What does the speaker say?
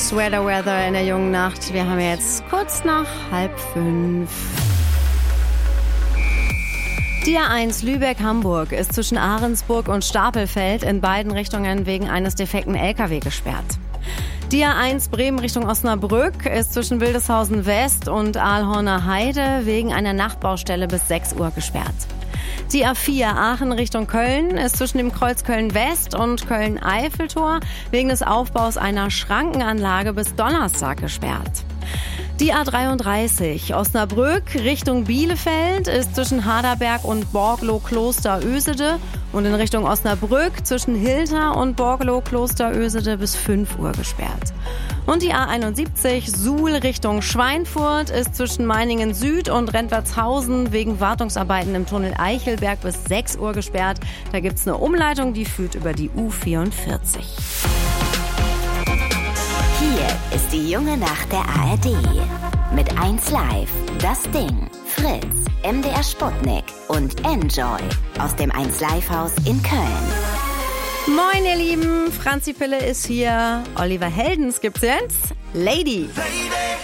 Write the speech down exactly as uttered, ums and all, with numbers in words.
Sweater Weather in der jungen Nacht. Wir haben jetzt kurz nach halb fünf. Die A eins Lübeck-Hamburg ist zwischen Ahrensburg und Stapelfeld in beiden Richtungen wegen eines defekten L K W gesperrt. Die A eins Bremen Richtung Osnabrück ist zwischen Wildeshausen West und Aalhorner Heide wegen einer Nachtbaustelle bis sechs Uhr gesperrt. Die A vier Aachen Richtung Köln ist zwischen dem Kreuz Köln-West und Köln-Eiffeltor wegen des Aufbaus einer Schrankenanlage bis Donnerstag gesperrt. Die A dreiunddreißig Osnabrück Richtung Bielefeld ist zwischen Haderberg und Borglo-Kloster-Ösede und in Richtung Osnabrück zwischen Hilter und Borglo-Kloster-Ösede bis fünf Uhr gesperrt. Und die A einundsiebzig Suhl Richtung Schweinfurt ist zwischen Meiningen Süd und Rentwertshausen wegen Wartungsarbeiten im Tunnel Eichelberg bis sechs Uhr gesperrt. Da gibt's eine Umleitung, die führt über die U vierundvierzig. Hier ist die junge Nacht der A R D. Mit eins Live, Das Ding, Fritz, M D R Sputnik und Enjoy aus dem eins Live Haus in Köln. Moin ihr Lieben, Franzi Pille ist hier. Oliver Heldens gibt's jetzt. Lady. Lady.